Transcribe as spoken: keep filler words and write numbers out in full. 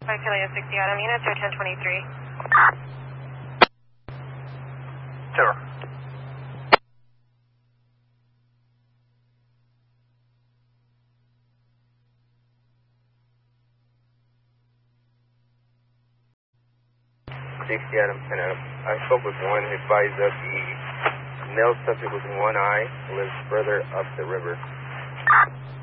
Kilo sixty Adam, units are ten twenty-three. Sure. sixty Adam, ten Adam. I spoke with one who advised that the male subject was one eye, lives further up the river.